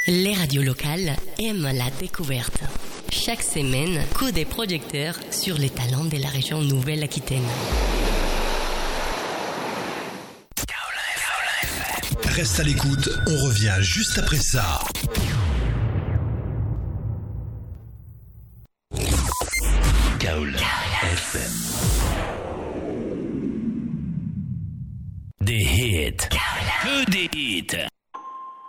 Les radios locales aiment la découverte. Chaque semaine, coup des projecteurs sur les talents de la région Nouvelle-Aquitaine. Reste à l'écoute, on revient juste après ça. Kaoul FM. Des hits. Que des hits.